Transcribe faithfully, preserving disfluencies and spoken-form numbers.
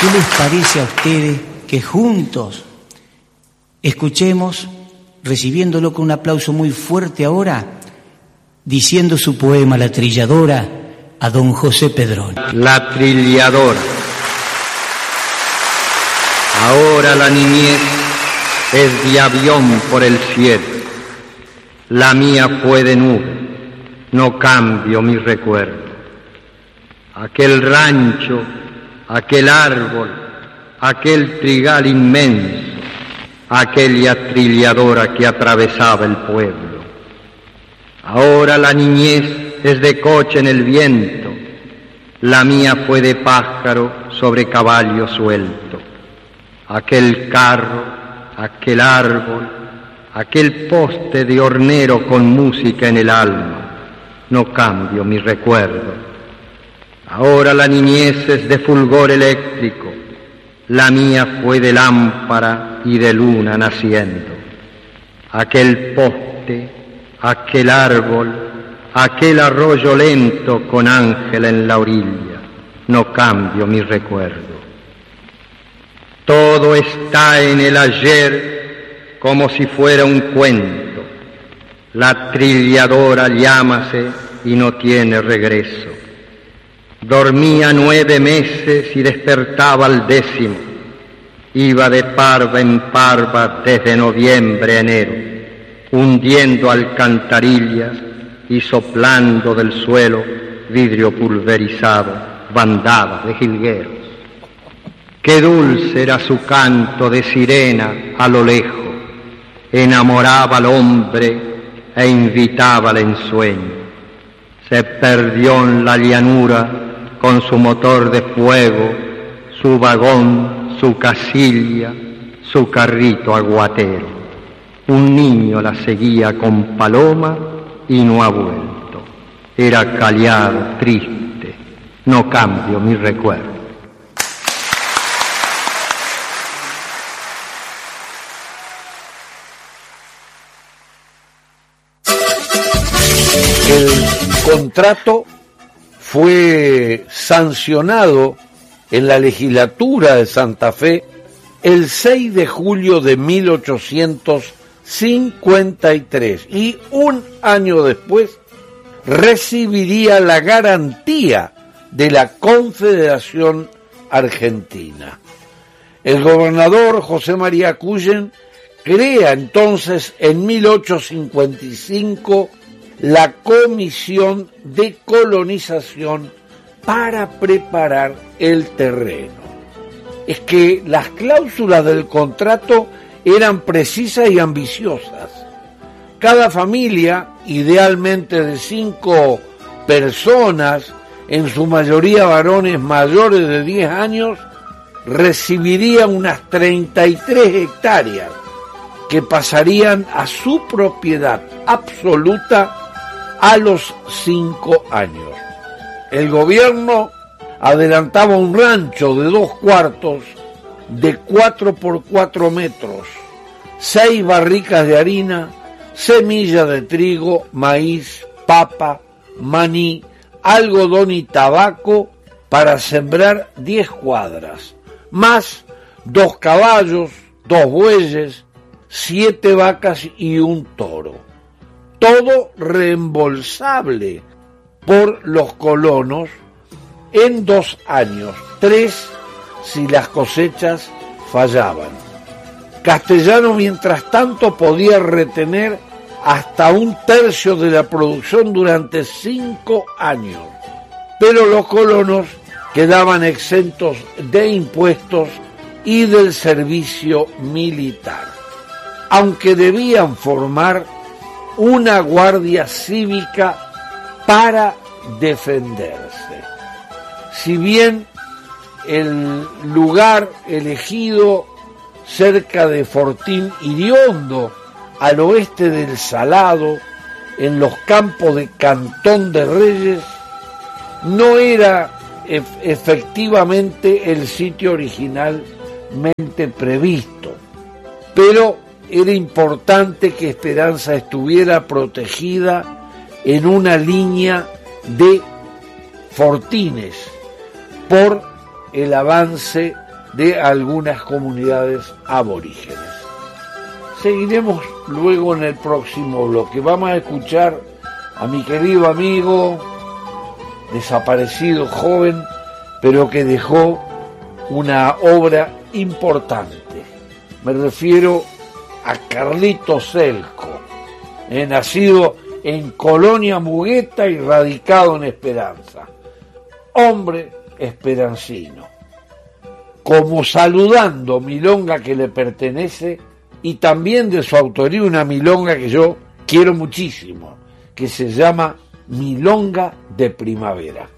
¿qué les parece a ustedes que juntos escuchemos, recibiéndolo con un aplauso muy fuerte ahora, diciendo su poema La Trilladora a don José Pedrón? La Trilladora. Ahora la niñez es de avión por el cielo, la mía fue de nube, no cambio mi recuerdo. Aquel rancho, aquel árbol, aquel trigal inmenso, aquella trilladora que atravesaba el pueblo. Ahora la niñez es de coche en el viento, la mía fue de pájaro sobre caballo suelto. Aquel carro, aquel árbol, aquel poste de hornero con música en el alma, no cambio mi recuerdo. Ahora la niñez es de fulgor eléctrico, la mía fue de lámpara y de luna naciendo. Aquel poste, aquel árbol, aquel arroyo lento con ángel en la orilla, no cambio mi recuerdo. Todo está en el ayer como si fuera un cuento. La trilladora llámase y no tiene regreso. Dormía nueve meses y despertaba al décimo. Iba de parva en parva desde noviembre a enero, hundiendo alcantarillas y soplando del suelo vidrio pulverizado, bandadas de jilgueros. Qué dulce era su canto de sirena a lo lejos, enamoraba al hombre e invitaba al ensueño. Se perdió en la llanura con su motor de fuego, su vagón, su casilla, su carrito aguatero. Un niño la seguía con paloma y no ha vuelto. Era callado, triste, no cambio mi recuerdo. El contrato fue sancionado en la legislatura de Santa Fe el seis de julio de mil ochocientos cincuenta y tres y un año después recibiría la garantía de la Confederación Argentina. El gobernador José María Cuyen crea entonces en mil ochocientos cincuenta y cinco la Comisión de Colonización para preparar el terreno. Es que las cláusulas del contrato eran precisas y ambiciosas. Cada familia, idealmente de cinco personas, en su mayoría varones mayores de diez años, recibiría unas treinta y tres hectáreas que pasarían a su propiedad absoluta a los cinco años. El gobierno adelantaba un rancho de dos cuartos de cuatro por cuatro metros, seis barricas de harina, semilla de trigo, maíz, papa, maní, algodón y tabaco para sembrar diez cuadras, más dos caballos, dos bueyes, siete vacas y un toro. Todo reembolsable por los colonos en dos años, tres si las cosechas fallaban. Castellano, mientras tanto, podía retener hasta un tercio de la producción durante cinco años, pero los colonos quedaban exentos de impuestos y del servicio militar, aunque debían formar una guardia cívica para defenderse. Si bien el lugar elegido cerca de Fortín Iriondo, al oeste del Salado, en los campos de Cantón de Reyes, no era ef- efectivamente el sitio originalmente previsto, pero era importante que Esperanza estuviera protegida en una línea de fortines por el avance de algunas comunidades aborígenes. Seguiremos luego en el próximo bloque. Vamos a escuchar a mi querido amigo, desaparecido joven, pero que dejó una obra importante. Me refiero a Carlito Selco, eh, nacido en Colonia Mugueta y radicado en Esperanza. Hombre esperancino, como saludando milonga que le pertenece y también de su autoría una milonga que yo quiero muchísimo, que se llama Milonga de Primavera.